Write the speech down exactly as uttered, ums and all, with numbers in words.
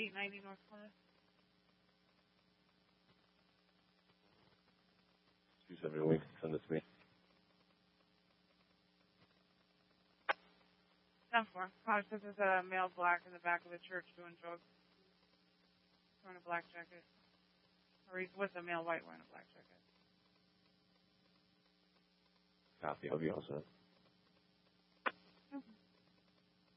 eight ninety North Plymouth. Two seventy a week. Send it to me. ten four. Probably says there's a male black in the back of the church doing drugs. Wearing a black jacket. Or he's with a male white wearing a black jacket. Copy. I'll be all set.